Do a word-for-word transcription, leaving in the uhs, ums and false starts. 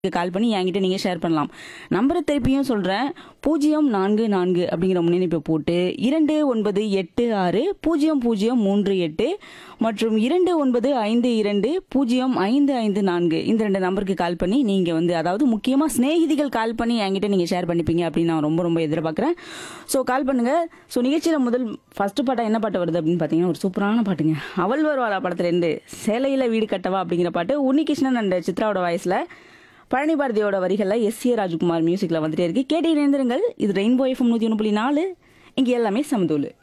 கால் பண்ணி என்கிட்ட நீங்க ஷேர் பண்ணலாம். நம்பரை திருப்பியும் சொல்றேன். பூஜ்ஜியம் நான்கு நான்கு அப்படிங்கிற முன்னிணைப்பை போட்டு இரண்டு ஒன்பது எட்டு ஆறு பூஜ்ஜியம் பூஜ்ஜியம் மூன்று எட்டு மற்றும் இரண்டு ஒன்பது ஐந்து இரண்டு பூஜ்ஜியம் ஐந்து ஐந்து நான்கு இந்த ரெண்டு நம்பருக்கு கால் பண்ணி நீங்க வந்து அதாவது முக்கியமா சிநேகிதிகள் கால் பண்ணி என்கிட்ட நீங்க ஷேர் பண்ணிப்பீங்க அப்படின்னு நான் ரொம்ப ரொம்ப எதிர்பார்க்குறேன். ஸோ கால் பண்ணுங்க. ஸோ நிகழ்ச்சியில முதல் ஃபர்ஸ்ட் பாட்டா என்ன பாட்டு வருது அப்படின்னு பார்த்தீங்கன்னா ஒரு சூப்பரான பாட்டுங்க. அவள் வருவாளா படத்துல இருந்து சேலையில வீடு கட்டவா அப்படிங்கிற பாட்டு உன்னிகிருஷ்ணன் அண்ட் சித்ராவோட வாய்ஸ்ல பழனி பாரதியோட வரிகளில் எஸ் ஏ ராஜ்குமார் மியூசிக்ல வந்துட்டே இருக்கு. கேட்டு இணைந்திருங்கள். இது ரெயின்போ எஃப்எம் நூற்றி ஒன்று புள்ளி நாலு. இங்கே எல்லாமே சமதூளு.